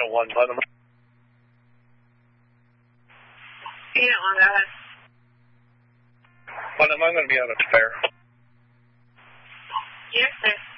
901, let them. Yeah, Long Island. I'm going to be on a fair. Yes, sir.